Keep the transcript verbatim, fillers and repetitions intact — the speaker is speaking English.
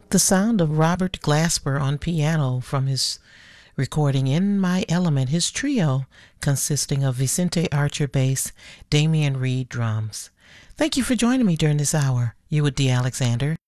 The sound of Robert Glasper on piano from his recording In My Element, his trio consisting of Vicente Archer bass, Damian Reed drums. Thank you for joining me during this hour. You with D. Alexander.